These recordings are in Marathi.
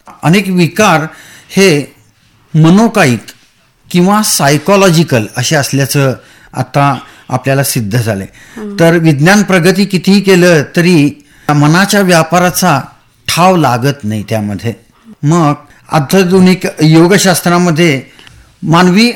अनेक विकार हे मनोकायिक किंवा सायकोलॉजिकल असे असल्याचं आता आपल्याला सिद्ध झालंय. तर विज्ञान प्रगती कितीही केलं तरी मनाच्या व्यापाराचा ठाव लागत नाही त्यामध्ये. मग आधुनिक योगशास्त्रामध्ये मानवी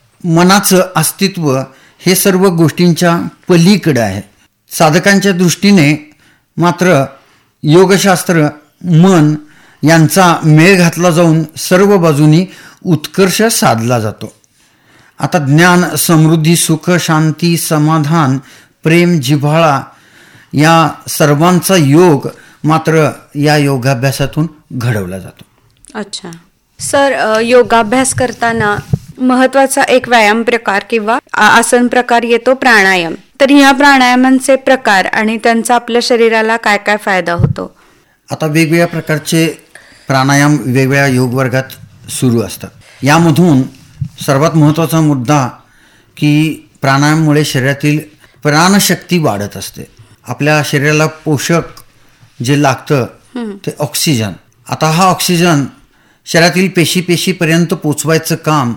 मनाचं अस्तित्व हे सर्व गोष्टींच्या पलीकडे आहे. साधकांच्या दृष्टीने मात्र योगशास्त्र मन यांचा मेळ घातला जाऊन सर्व बाजूनी उत्कर्ष साधला जातो. आता ज्ञान, समृद्धी, सुख, शांती, समाधान, प्रेम, जिव्हाळा या सर्वांचा योग मात्र या योगाभ्यासातून घडवला जातो. अच्छा सर, योगाभ्यास करताना महत्वाचा एक व्यायाम प्रकार किंवा आसन प्रकार येतो प्राणायाम. तर या प्राणायामांचे प्रकार आणि त्यांचा आपल्या शरीराला काय काय फायदा होतो? आता वेगवेगळ्या प्रकारचे प्राणायाम वेगवेगळ्या योग वर्गात सुरू असतात. यामधून सर्वात महत्त्वाचा मुद्दा की प्राणायाममुळे शरीरातील प्राणशक्ती वाढत असते. आपल्या शरीराला पोषक जे लागतं ते ऑक्सिजन. आता हा ऑक्सिजन शरीरातील पेशीपर्यंत पोचवायचं काम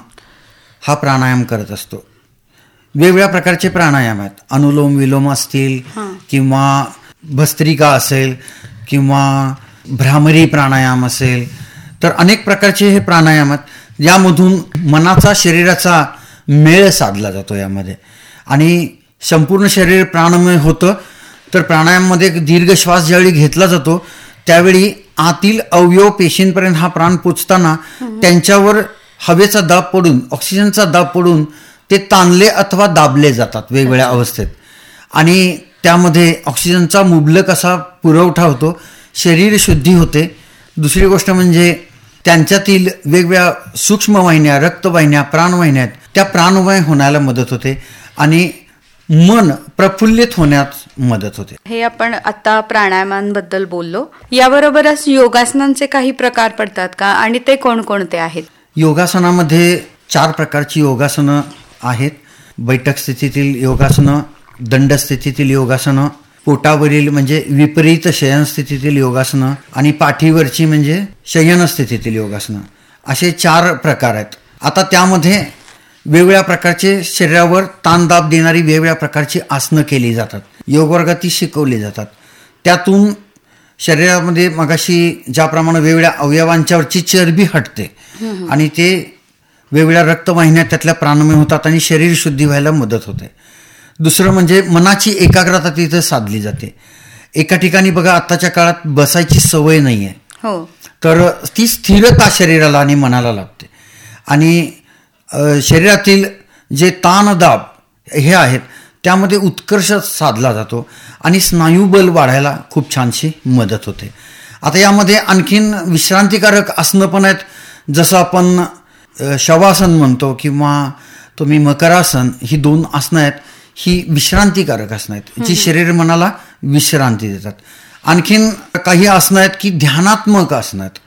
हा प्राणायाम करत असतो. वेगवेगळ्या प्रकारचे प्राणायाम आहेत. अनुलोम विलोम असतील किंवा भस्त्रिका असेल किंवा भ्रामरी प्राणायाम असेल, तर अनेक प्रकारचे हे प्राणायाम आहेत. यामधून मनाचा शरीराचा मेळ साधला जातो यामध्ये आणि संपूर्ण शरीर प्राणमय होतं. तर प्राणायाममध्ये दीर्घ श्वास ज्यावेळी घेतला जातो त्यावेळी आतील अवयव पेशींपर्यंत हा प्राण पोचताना त्यांच्यावर हवेचा दाब पडून, ऑक्सिजनचा दाब पडून ते ताणले अथवा दाबले जातात वेगवेगळ्या अवस्थेत आणि त्यामध्ये ऑक्सिजनचा मुबलक असा पुरवठा होतो, शरीर शुद्धी होते. दुसरी गोष्ट म्हणजे त्यांच्यातील वेगवेगळ्या सूक्ष्मवाहिन्या, रक्तवाहिन्या, प्राणवाहिन्या आहेत, त्या प्राणवाय होण्याला मदत होते आणि मन प्रफुल्लित होण्यास मदत होते. हे आपण आता प्राणायामांबद्दल बोललो. याबरोबरच योगासनांचे काही प्रकार पडतात का आणि ते कोणकोणते आहेत? योगासनामध्ये 4 प्रकारची योगासनं आहेत. बैठक स्थितीतील योगासनं, दंड स्थितीतील योगासनं, पोटावरील म्हणजे विपरीत शयन स्थितीतील योगासनं आणि पाठीवरची म्हणजे शयन स्थितीतील योगासनं, असे 4 प्रकार आहेत. आता त्यामध्ये वेगवेगळ्या प्रकारचे शरीरावर ताणदाब देणारी वेगवेगळ्या प्रकारची आसनं केली जातात, योगवर्गात ती शिकवली जातात. त्यातून शरीरामध्ये मगाशी ज्याप्रमाणे वेगवेगळ्या अवयवांच्यावरची चरबी हटते आणि ते वेगवेगळ्या रक्तवाहिन्या त्यातल्या प्राणमय होतात आणि शरीर शुद्धी व्हायला मदत होते. दुसरं म्हणजे मनाची एकाग्रता तिथं साधली जाते. एका ठिकाणी बघा आत्ताच्या काळात बसायची सवय नाही आहे, तर ती स्थिरता शरीराला आणि मनाला लाभते आणि शरीरातील जे ताणदाब हे आहेत त्यामध्ये उत्कर्ष साधला जातो आणि स्नायुबल वाढायला खूप छानशी मदत होते. आता यामध्ये आणखीन विश्रांतिकारक आसनं पण आहेत, जसं आपण शवासन म्हणतो किंवा तुम्ही मकरासन, ही 2 आसनं आहेत. ही विश्रांतिकारक आसनं आहेत जी शरीर मनाला विश्रांती देतात. आणखीन काही आसनं आहेत की ध्यानात्मक आसनं आहेत,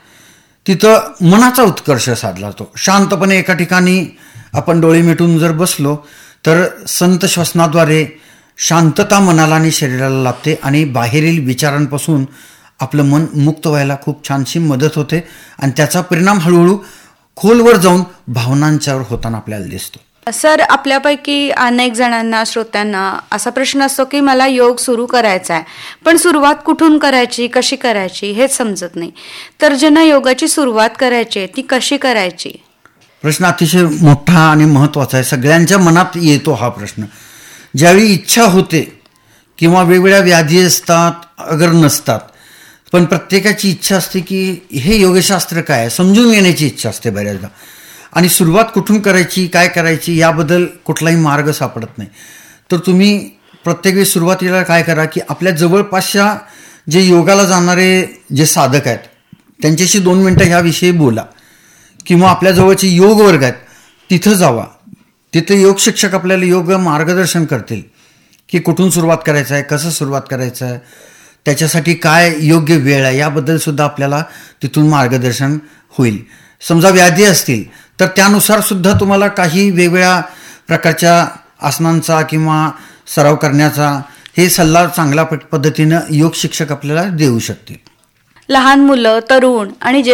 तिथं मनाचा उत्कर्ष साधला जातो. शांतपणे एका ठिकाणी आपण डोळे मिटून जर बसलो तर संत श्वसनाद्वारे शांतता मनाला आणि शरीराला लाभते आणि बाहेरील विचारांपासून आपलं मन मुक्त व्हायला खूप छानशी मदत होते आणि त्याचा परिणाम हळूहळू खोलवर जाऊन भावनांच्यावर होताना आपल्याला दिसतो. सर, आपल्यापैकी अनेक जणांना, श्रोत्यांना असा प्रश्न असतो की मला योग सुरू करायचा आहे, पण सुरुवात कुठून करायची, कशी करायची हेच समजत नाही. तर ज्यांना योगाची सुरुवात करायची आहे ती कशी करायची? प्रश्न अतिशय मोठा आणि महत्त्वाचा आहे. सगळ्यांच्या मनात येतो हा प्रश्न. ज्यावेळी इच्छा होते किंवा वेगवेगळ्या व्याधी असतात अगर नसतात, पण प्रत्येकाची इच्छा असते की हे योगशास्त्र काय आहे समजून घेण्याची इच्छा असते बऱ्याचदा, आणि सुरुवात कुठून करायची, काय करायची याबद्दल कुठलाही मार्ग सापडत नाही. तर तुम्ही प्रत्येक वेळी सुरुवातीला काय करा की आपल्या जवळपासच्या जे योगाला जाणारे जे साधक आहेत त्यांच्याशी 2 मिनटं ह्याविषयी बोला किंवा आपल्या जवळचे योग वर्ग आहेत तिथं जावा. तिथं योग शिक्षक आपल्याला योग मार्गदर्शन करतील की कुठून सुरुवात करायचं आहे, कसं सुरुवात करायचं आहे, त्याच्यासाठी काय योग्य वेळ आहे याबद्दल सुद्धा आपल्याला तिथून मार्गदर्शन होईल. समजा व्याधी असतील तर त्यानुसार सुद्धा तुम्हाला काही वेगवेगळ्या प्रकारच्या आसनांचा किंवा सराव करण्याचा हे सल्ला चांगल्या पद्धतीनं योग शिक्षक आपल्याला देऊ शकतील. लहान मुलं, तरुण आणि